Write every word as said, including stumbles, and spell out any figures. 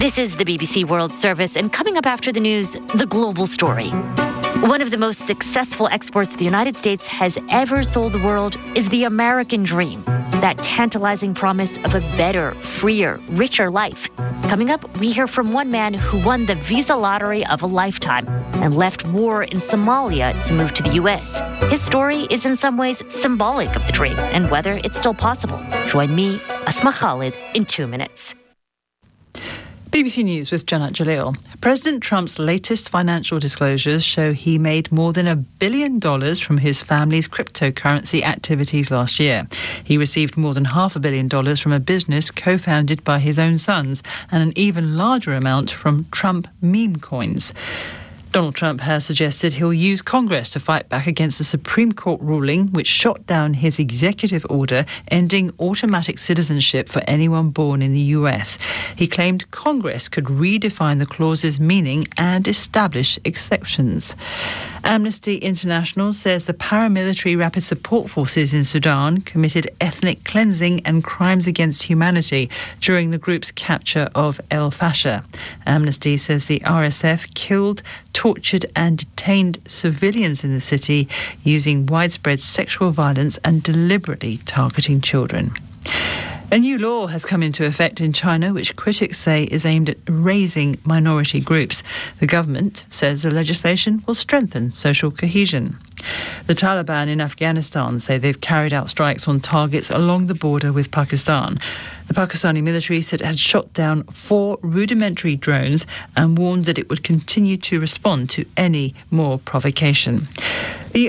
This is the B B C World Service, and coming up after the news, the global story. One of the most successful exports the United States has ever sold the world is the American dream, that tantalizing promise of a better, freer, richer life. Coming up, we hear from one man who won the visa lottery of a lifetime and left war in Somalia to move to the U S. His story is in some ways symbolic of the dream and whether it's still possible. Join me, Asma Khalid, in two minutes. B B C News with Janat Jalil. President Trump's latest financial disclosures show he made more than a billion dollars from his family's cryptocurrency activities last year. He received more than half a billion dollars from a business co-founded by his own sons and an even larger amount from Trump meme coins. Donald Trump has suggested he'll use Congress to fight back against the Supreme Court ruling which shot down his executive order ending automatic citizenship for anyone born in the U S. He claimed Congress could redefine the clause's meaning and establish exceptions. Amnesty International says the paramilitary rapid support forces in Sudan committed ethnic cleansing and crimes against humanity during the group's capture of El Fasher. Amnesty says the R S F killed, tortured and detained civilians in the city using widespread sexual violence and deliberately targeting children. A new law has come into effect in China which critics say is aimed at raising minority groups. The government says the legislation will strengthen social cohesion. The Taliban in Afghanistan say they've carried out strikes on targets along the border with Pakistan. The Pakistani military said it had shot down four rudimentary drones and warned that it would continue to respond to any more provocation. The